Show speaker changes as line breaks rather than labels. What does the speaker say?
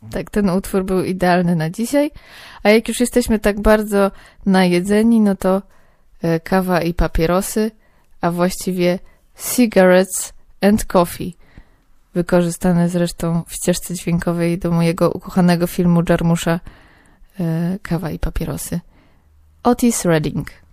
Tak, ten utwór był idealny na dzisiaj, a jak już jesteśmy tak bardzo najedzeni, no to kawa i papierosy, a właściwie cigarettes and coffee, wykorzystane zresztą w ścieżce dźwiękowej do mojego ukochanego filmu Jarmusza Kawa i papierosy. Otis Redding.